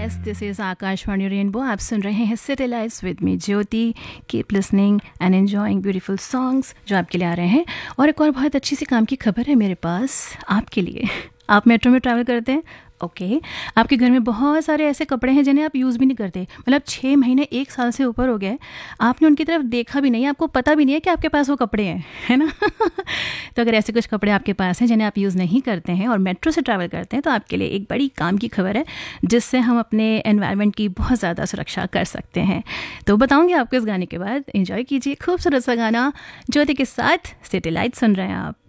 Yes, this is Akashvani rainbow. आप सुन रहे हैं city lives with me Jyoti. Keep listening and enjoying beautiful songs जो आपके लिए आ रहे हैं। और एक और बहुत अच्छी सी काम की खबर है मेरे पास आपके लिए। आप मेट्रो में ट्रैवल करते हैं? ओके, आपके घर में बहुत सारे ऐसे कपड़े हैं जिन्हें आप यूज़ भी नहीं करते, मतलब 6 महीने 1 साल से ऊपर हो गए, आपने उनकी तरफ देखा भी नहीं, आपको पता भी नहीं है कि आपके पास वो कपड़े हैं, है ना। तो अगर ऐसे कुछ कपड़े आपके पास हैं जिन्हें आप यूज़ नहीं करते हैं और मेट्रो से ट्रैवल करते हैं, तो आपके लिए एक बड़ी काम की खबर है जिससे हम अपने एनवायरनमेंट की बहुत ज़्यादा सुरक्षा कर सकते हैं। तो बताऊँगी आपको इस गाने के बाद। एंजॉय कीजिए खूबसूरत सा गाना ज्योति के साथ। सिटी लाइट सुन रहे हैं आप।